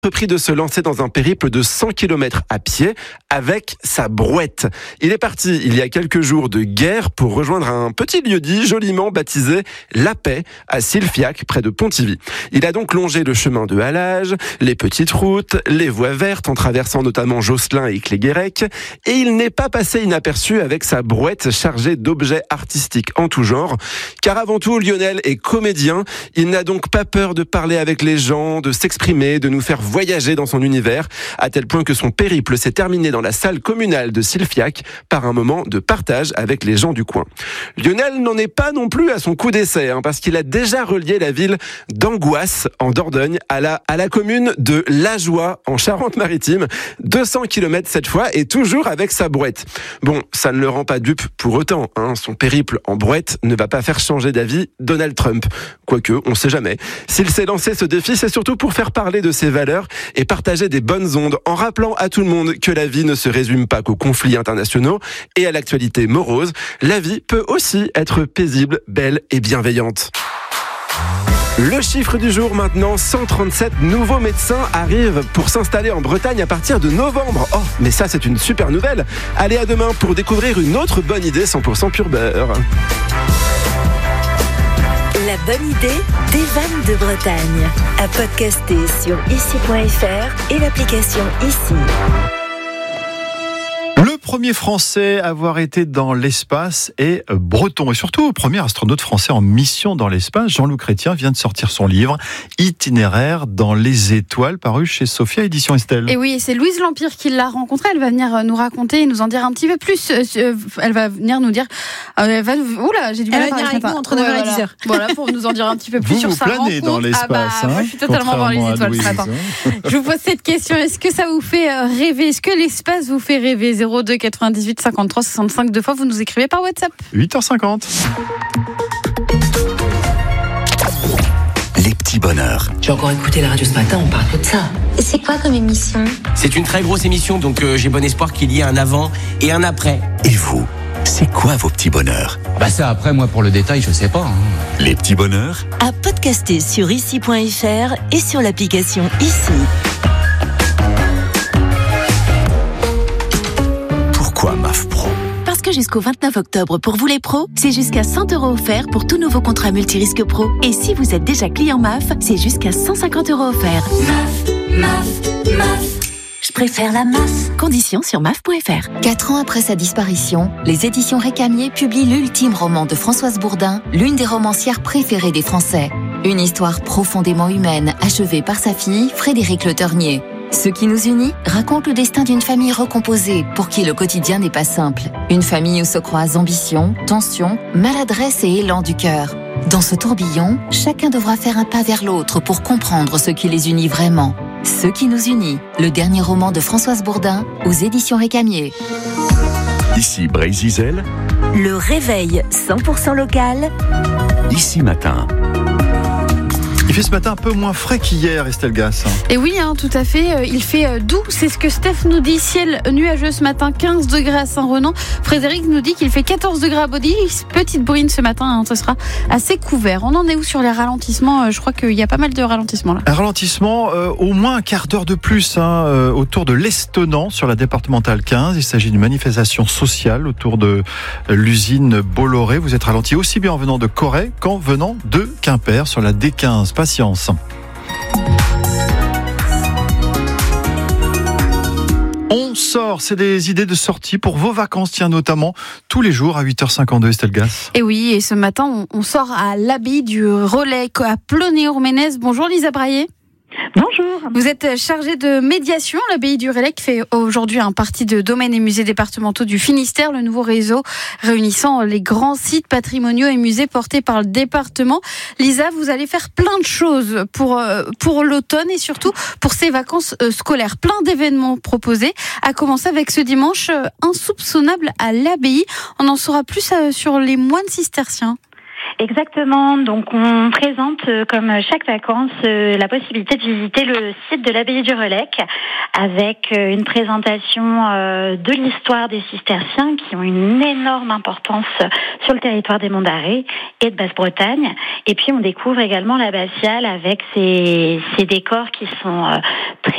Repris de se lancer dans un périple de 100 km à pied avec sa brouette. Il est parti il y a quelques jours de Guerre pour rejoindre un petit lieu-dit joliment baptisé La Paix à Silfiac près de Pontivy. Il a donc longé le chemin de halage, les petites routes, les voies vertes en traversant notamment Josselin et Cléguérec et il n'est pas passé inaperçu avec sa brouette chargée d'objets artistiques en tout genre car avant tout Lionel est comédien. Il n'a donc pas peur de parler avec les gens, de s'exprimer, de nous faire voyager dans son univers, à tel point que son périple s'est terminé dans la salle communale de Silfiac par un moment de partage avec les gens du coin. Lionel n'en est pas non plus à son coup d'essai, parce qu'il a déjà relié la ville d'Angoisse en Dordogne à la commune de Lajoie en Charente-Maritime, 200 km cette fois et toujours avec sa brouette. Bon, ça ne le rend pas dupe pour autant, son périple en brouette ne va pas faire changer d'avis Donald Trump. Quoique, on sait jamais. S'il s'est lancé ce défi, c'est surtout pour faire parler de ses valeurs et partager des bonnes ondes en rappelant à tout le monde que la vie ne se résume pas qu'aux conflits internationaux et à l'actualité morose. La vie peut aussi être paisible, belle et bienveillante. Le chiffre du jour maintenant, 137 nouveaux médecins arrivent pour s'installer en Bretagne à partir de novembre. Oh, mais ça c'est une super nouvelle. Allez, à demain pour découvrir une autre bonne idée 100% pur beurre. La bonne idée des vannes de Bretagne. À podcaster sur ici.fr et l'application Ici. Le premier Français à avoir été dans l'espace est breton. Et surtout, premier astronaute français en mission dans l'espace, Jean-Loup Chrétien, vient de sortir son livre « Itinéraire dans les étoiles » paru chez Sophia Édition Estelle. Et oui, c'est Louise Lampire qui l'a rencontré. Elle va venir nous raconter et nous en dire un petit peu plus. Elle va venir nous dire... Oula, j'ai du mal à parler ce matin. Entre 9h et 10h. Voilà, pour nous en dire un petit peu plus sur sa rencontre. Vous planez dans l'espace. Moi, je suis totalement dans les étoiles ce matin. Je vous pose cette question. Est-ce que ça vous fait rêver ? Est-ce que l'espace vous fait rêver ? 02 98 53 65 deux fois, vous nous écrivez par WhatsApp. 8h50. Les petits bonheurs. J'ai encore écouté la radio ce matin, on parle que de ça. C'est quoi comme émission ? C'est une très grosse émission, donc j'ai bon espoir qu'il y ait un avant et un après. Et vous, c'est quoi vos petits bonheurs ? Ça après, moi pour le détail, je sais pas. Les petits bonheurs ? À podcaster sur ici.fr et sur l'application Ici. Pourquoi MAF Pro ? Parce que jusqu'au 29 octobre, pour vous les pros, c'est jusqu'à 100 € offerts pour tous nouveaux contrats multirisques pro. Et si vous êtes déjà client MAF, c'est jusqu'à 150 € offerts. MAF. Je préfère la MAF. Conditions sur MAF.fr. 4 ans après sa disparition, les éditions Récamier publient l'ultime roman de Françoise Bourdin, l'une des romancières préférées des Français. Une histoire profondément humaine, achevée par sa fille, Frédérique Le Ternier. Ce qui nous unit raconte le destin d'une famille recomposée pour qui le quotidien n'est pas simple. Une famille où se croisent ambition, tension, maladresse et élan du cœur. Dans ce tourbillon, chacun devra faire un pas vers l'autre pour comprendre ce qui les unit vraiment. Ce qui nous unit, le dernier roman de Françoise Bourdin aux éditions Récamier. Ici Bray-Zizel. Le réveil 100% local. Ici Matin. Il fait ce matin un peu moins frais qu'hier, Estelle Gass. Et oui, tout à fait. Il fait doux. C'est ce que Steph nous dit. Ciel nuageux ce matin, 15 degrés à Saint-Renan. Frédéric nous dit qu'il fait 14 degrés à Body. Petite bruine ce matin, ce sera assez couvert. On en est où sur les ralentissements ? Je crois qu'il y a pas mal de ralentissements là. Un ralentissement, au moins un quart d'heure de plus autour de l'Estonant sur la départementale 15. Il s'agit d'une manifestation sociale autour de l'usine Bolloré. Vous êtes ralenti aussi bien en venant de Corray qu'en venant de Quimper sur la D15. Patience. On sort, c'est des idées de sortie pour vos vacances, tiens, notamment tous les jours à 8h52, Estelle Gass. Et oui, et ce matin, on sort à l'abbaye du Relais à Ploné-Orménez. Bonjour Lisa Braillet. Bonjour. Vous êtes chargée de médiation à l'abbaye du Relais qui fait aujourd'hui un partie de domaines et musées départementaux du Finistère, le nouveau réseau réunissant les grands sites patrimoniaux et musées portés par le département. Lisa, vous allez faire plein de choses pour l'automne et surtout pour ces vacances scolaires. Plein d'événements proposés, à commencer avec ce dimanche insoupçonnable à l'abbaye. On en saura plus sur les moines cisterciens. Exactement, donc on présente comme chaque vacances la possibilité de visiter le site de l'abbaye du Relec avec une présentation de l'histoire des cisterciens qui ont une énorme importance sur le territoire des Monts d'Arrée et de Basse-Bretagne. Et puis on découvre également l'abbatiale avec ses décors qui sont très